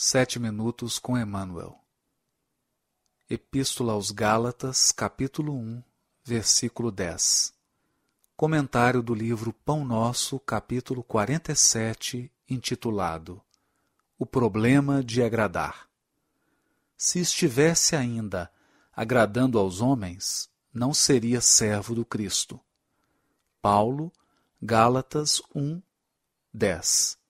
7 minutos com Emmanuel. Epístola aos Gálatas, capítulo 1, versículo 10. Comentário do livro Pão Nosso, capítulo 47, intitulado O Problema de Agradar. Se estivesse ainda agradando aos homens, não seria servo do Cristo. Paulo, Gálatas 1, 10.